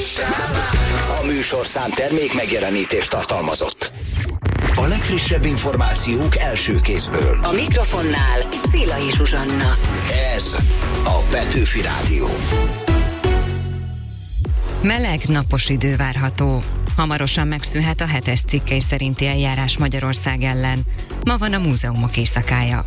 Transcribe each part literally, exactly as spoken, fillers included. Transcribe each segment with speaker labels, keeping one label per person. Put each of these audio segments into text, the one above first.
Speaker 1: A műsorszám termék megjelenítést tartalmazott. A legfrissebb információk első kézből.
Speaker 2: A mikrofonnál Szélai Zsuzsanna.
Speaker 1: Ez a Petőfi Rádió.
Speaker 3: Meleg, napos idő várható. Hamarosan megszűnhet a hetes cikkely szerinti eljárás Magyarország ellen. Ma van a múzeumok éjszakája.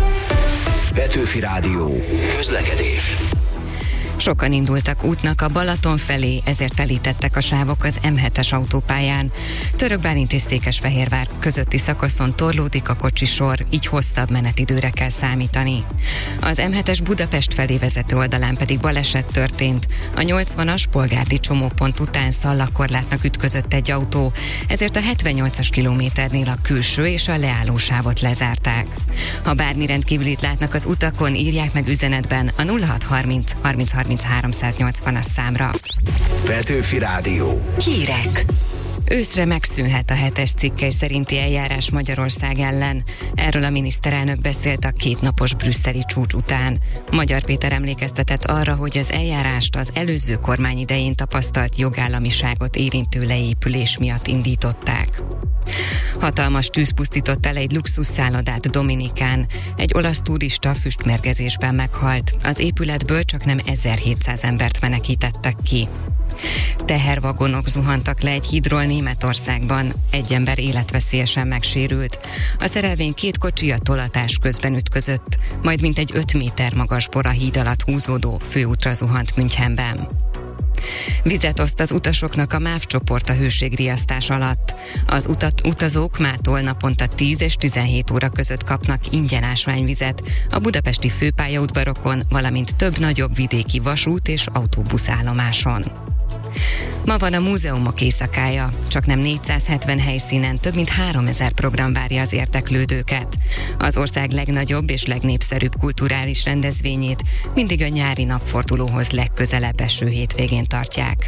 Speaker 1: Petőfi Rádió. Közlekedés.
Speaker 3: Sokan indultak útnak a Balaton felé, ezért telítettek a sávok az em hetes autópályán. Török Bálint és Székesfehérvár közötti szakaszon torlódik a kocsisor, így hosszabb menetidőre kell számítani. Az em hetes Budapest felé vezető oldalán pedig baleset történt. A nyolcvanas Polgárdi csomópont után szallagkorlátnak ütközött egy autó, ezért a hetvennyolcas kilométernél a külső és a leálló sávot lezárták. Ha bármi rendkívülit látnak az utakon, írják meg üzenetben a nulla hat harminc harminc harminc háromszáznyolcvanas számra.
Speaker 1: Petőfi Rádió.
Speaker 2: Hírek.
Speaker 3: Őszre megszűnhet a hetes cikkely szerinti eljárás Magyarország ellen. Erről a miniszterelnök beszélt a kétnapos brüsszeli csúcs után. Magyar Péter emlékeztetett arra, hogy az eljárást az előző kormány idején tapasztalt jogállamiságot érintő leépülés miatt indították. Hatalmas tűz pusztított el egy luxusszállodát Dominikán. Egy olasz turista füstmérgezésben meghalt. Az épületből csak nem ezerhétszáz embert menekítettek ki. Tehervagonok zuhantak le egy hídról Németországban. Egy ember életveszélyesen megsérült. A szerelvény két kocsi a tolatás közben ütközött, majd mintegy öt méter magasból a híd alatt húzódó főútra zuhant Münchenben. Vizet oszt az utasoknak a MÁV csoport a hőségriasztás alatt. Az utat, utazók mától naponta tíz és tizenhét óra között kapnak ingyen ásványvizet a budapesti főpályaudvarokon, valamint több nagyobb vidéki vasút és autóbuszállomáson. Ma van a múzeumok éjszakája, csak nem négyszázhetven helyszínen több mint háromezer program várja az érdeklődőket. Az ország legnagyobb és legnépszerűbb kulturális rendezvényét mindig a nyári napfordulóhoz legközelebb eső hétvégén tartják.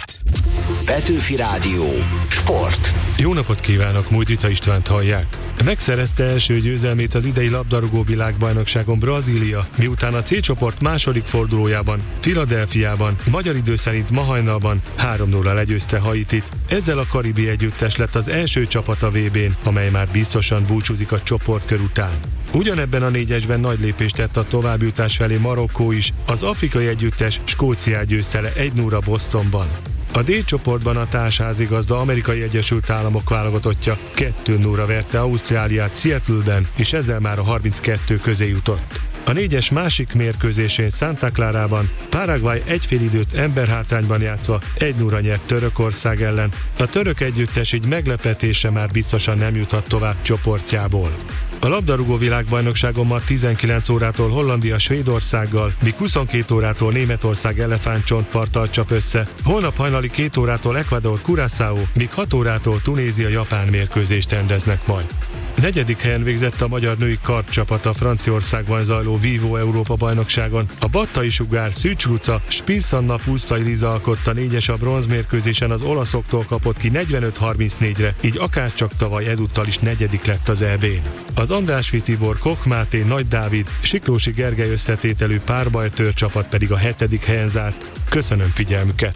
Speaker 1: Petőfi Rádió. Sport.
Speaker 4: Jó napot kívánok, Mújtica Istvánt hallják. Megszerezte első győzelmét az idei labdarúgó világbajnokságon Brazília, miután a C csoport második fordulójában, Philadelphiában, magyar idő szerint ma hajnalban három nulla legyőzte Haitit. Ezzel a karibi együttes lett az első csapat a vé bén, amely már biztosan búcsúzik a csoportkör után. Ugyanebben a négyesben nagy lépést tett a továbbjutás felé Marokkó is, az afrikai együttes Skóciát győzte le egy nulla Bostonban. A D csoportban a társházigazda Amerikai Egyesült Államok válogatottja kettő nulla verte Ausztráliát Seattle-ben, és ezzel már a harminckettő közé jutott. A négyes másik mérkőzésén Santa Clarában Paraguay egyfélidőt emberhátrányban játszva egy nulla nyert Törökország ellen. A török együttes így meglepetésre már biztosan nem juthat tovább csoportjából. A labdarúgó világbajnokságon ma tizenkilenc órától Hollandia Svédországgal, míg huszonkét órától Németország elefántcsontparttal csap össze. Holnap hajnali két órától Ecuador Curaçao, míg hat órától Tunézia Japán mérkőzést rendeznek majd. Negyedik helyen végzett a magyar női kardcsapat a Franciaországban zajló Vivo Európa bajnokságon. A Battai Sugár, Szűcs Luca, Spisz Anna, Pusztai Liza alkotta négyes a bronzmérkőzésen az olaszoktól kapott ki negyvenöt harmincnégyre, így akárcsak tavaly ezúttal is negyedik lett az é bén. Az Andrásfi Tibor, Koch Máté, Nagy Dávid, Siklósi Gergely összetételű párbajtőr csapat pedig a hetedik helyen zárt. Köszönöm figyelmüket!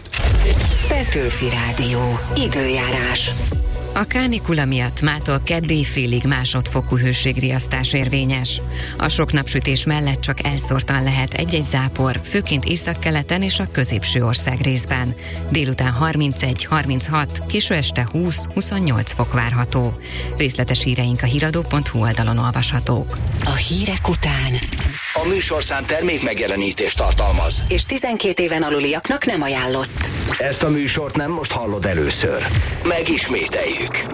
Speaker 2: Petőfi Rádió. Időjárás.
Speaker 3: A kánikula miatt mától kedd félig másodfokú hőségriasztás érvényes. A sok napsütés mellett csak elszórtan lehet egy-egy zápor, főként északkeleten és a középső ország részben. Délután harmincegy harminchat, késő este húsz-huszonnyolc fok várható. Részletes híreink a híradó pont hu oldalon olvashatók.
Speaker 2: A hírek után
Speaker 1: A műsorszám termék megjelenítést tartalmaz,
Speaker 2: és tizenkét éven aluliaknak nem ajánlott.
Speaker 1: Ezt a műsort nem most hallod először. Megismételjük.